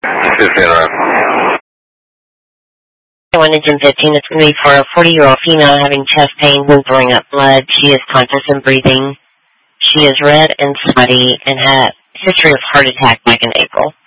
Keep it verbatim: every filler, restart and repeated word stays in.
fifteen, right. one to Gym fifteen, it's going to be for a forty-year-old female having chest pain and throwing up blood. She is conscious and breathing. She is red and sweaty and had a history of heart attack back in April.